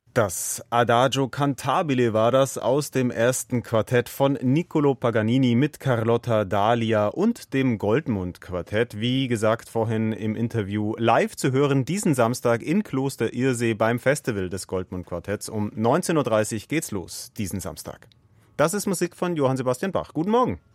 Das Adagio Cantabile war das aus dem ersten Quartett von Niccolò Paganini mit Carlotta Dalia und dem Goldmund-Quartett. Wie gesagt, vorhin im Interview live zu hören, diesen Samstag in Kloster Irsee beim Festival des Goldmund-Quartetts. Um 19.30 Uhr geht's los, diesen Samstag. Das ist Musik von Johann Sebastian Bach. Guten Morgen.